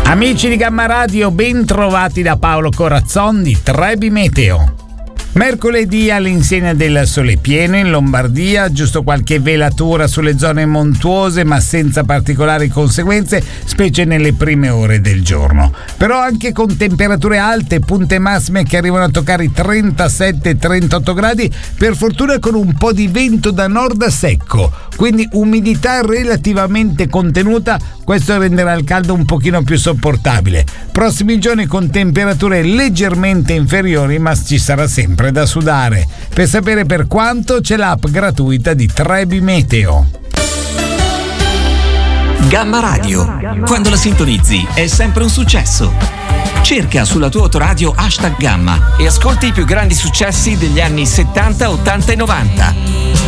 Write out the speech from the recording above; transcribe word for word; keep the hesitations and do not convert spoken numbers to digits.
Amici di Gamma Radio, ben trovati da Paolo Corazzon di Trebi Meteo. Mercoledì all'insegna del sole pieno in Lombardia, giusto qualche velatura sulle zone montuose ma senza particolari conseguenze, specie nelle prime ore del giorno. Però anche con temperature alte, punte massime che arrivano a toccare i trentasette trentotto gradi, per fortuna con un po' di vento da nord secco, quindi umidità relativamente contenuta, questo renderà il caldo un pochino più sopportabile. Prossimi giorni con temperature leggermente inferiori, ma ci sarà sempre da sudare. Per sapere per quanto c'è l'app gratuita di Trebi Meteo. Gamma Radio, quando la sintonizzi è sempre un successo. Cerca sulla tua autoradio hashtag Gamma e ascolti i più grandi successi degli anni settanta, ottanta e novanta.